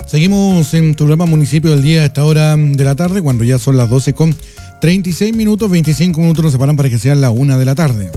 Seguimos en tu programa Municipio del Día a esta hora de la tarde, cuando ya son las 12:36, 25 minutos nos separan para que sean las 1 de la tarde.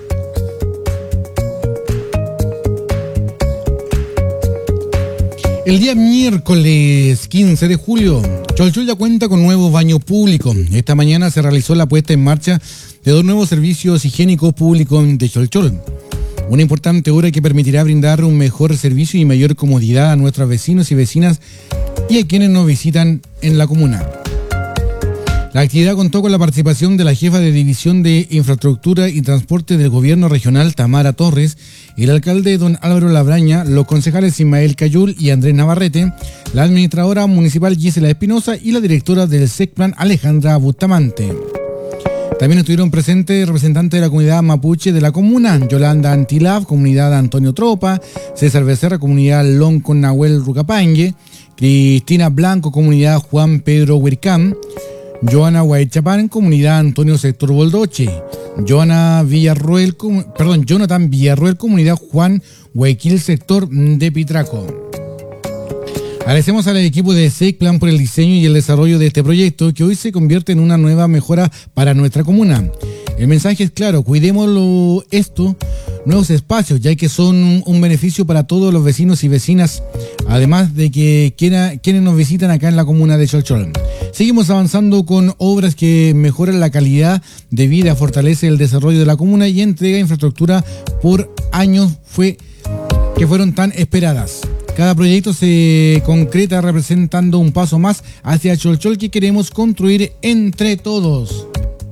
El día miércoles 15 de julio, Cholchol ya cuenta con nuevos baños públicos. Esta mañana se realizó la puesta en marcha de 2 nuevos servicios higiénicos públicos de Cholchol. Una importante obra que permitirá brindar un mejor servicio y mayor comodidad a nuestros vecinos y vecinas y a quienes nos visitan en la comuna. La actividad contó con la participación de la jefa de División de Infraestructura y Transporte del Gobierno Regional, Tamara Torres, el alcalde don Álvaro Labraña, los concejales Ismael Cayul y Andrés Navarrete, la administradora municipal Gisela Espinosa y la directora del SECPLAN, Alejandra Bustamante. También estuvieron presentes representantes de la comunidad mapuche de la comuna, Yolanda Antilaf, comunidad Antonio Tropa, César Becerra, comunidad Lonco Nahuel Rucapangue, Cristina Blanco, comunidad Juan Pedro Huircán, Joana Guaychapán, comunidad Antonio Sector Boldoche, Jonathan Villarroel, comunidad Juan Guayquil, sector de Pitraco. Agradecemos al equipo de SECPLAN por el diseño y el desarrollo de este proyecto que hoy se convierte en una nueva mejora para nuestra comuna. El mensaje es claro, cuidémoslo nuevos espacios, ya que son un beneficio para todos los vecinos y vecinas, además de que quienes nos visitan acá en la comuna de Cholchol. Seguimos avanzando con obras que mejoran la calidad de vida, fortalece el desarrollo de la comuna y entrega infraestructura por años que fueron tan esperadas. Cada proyecto se concreta representando un paso más hacia Cholchol que queremos construir entre todos.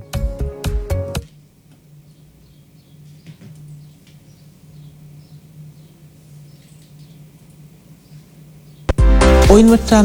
Hoy nuestra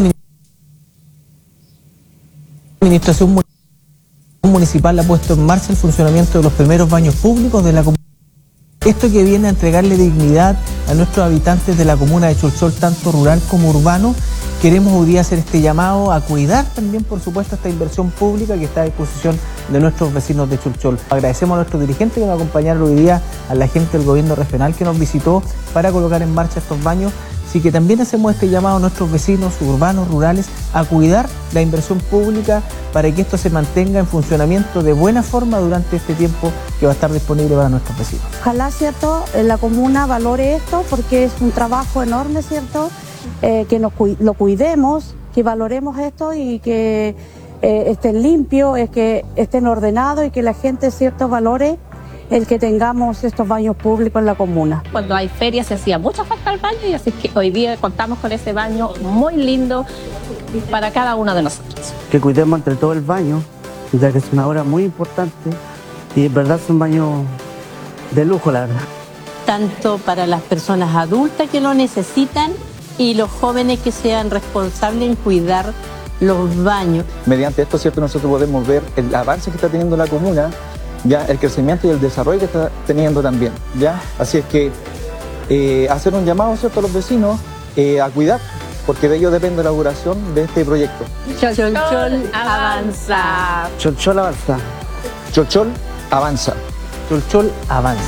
administración municipal ha puesto en marcha el funcionamiento de los primeros baños públicos de la comuna. Esto que viene a entregarle dignidad a nuestros habitantes de la comuna de Cholchol, tanto rural como urbano. Queremos hoy día hacer este llamado a cuidar también, por supuesto, esta inversión pública que está a disposición de nuestros vecinos de Cholchol. Agradecemos a nuestros dirigentes que nos acompañaron hoy día, a la gente del gobierno regional que nos visitó para colocar en marcha estos baños. Así que también hacemos este llamado a nuestros vecinos urbanos, rurales, a cuidar la inversión pública para que esto se mantenga en funcionamiento de buena forma durante este tiempo que va a estar disponible para nuestros vecinos. Ojalá, ¿cierto?, la comuna valore esto porque es un trabajo enorme, ¿cierto?, que lo cuidemos, que valoremos esto y que estén limpios, que estén ordenados y que la gente, ¿cierto?, valore el que tengamos estos baños públicos en la comuna. Cuando hay ferias se hacía mucha falta el baño y así que hoy día contamos con ese baño muy lindo para cada uno de nosotros. Que cuidemos entre todo el baño, ya que es una obra muy importante y en verdad es un baño de lujo, la verdad. Tanto para las personas adultas que lo necesitan y los jóvenes que sean responsables en cuidar los baños. Mediante esto, ¿cierto?, nosotros podemos ver el avance que está teniendo la comuna, ya el crecimiento y el desarrollo que está teniendo también, ya. Así es que hacer un llamado, ¿cierto?, a los vecinos a cuidar, porque de ello depende la duración de este proyecto. Cholchol avanza. Cholchol avanza. Cholchol avanza. Cholchol avanza.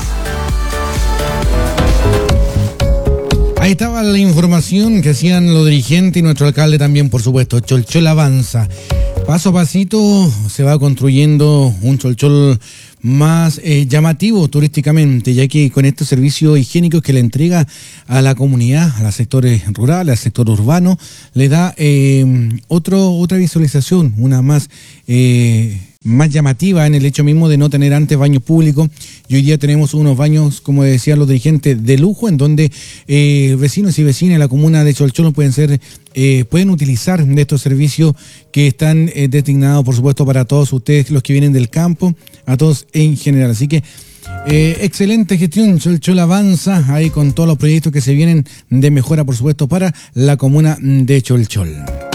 Ahí estaba la información que hacían los dirigentes y nuestro alcalde también, por supuesto. Cholchol avanza. Paso a pasito se va construyendo un Cholchol más llamativo turísticamente, ya que con estos servicios higiénicos que le entrega a la comunidad, a los sectores rurales, al sector urbano, le da otra visualización, una más llamativa en el hecho mismo de no tener antes baños públicos. Y hoy día tenemos unos baños, como decían los dirigentes, de lujo, en donde vecinos y vecinas de la comuna de Cholchol pueden utilizar de estos servicios que están destinados, por supuesto, para todos ustedes, los que vienen del campo, a todos en general. Así que excelente gestión, Cholchol avanza ahí con todos los proyectos que se vienen de mejora, por supuesto, para la comuna de Cholchol.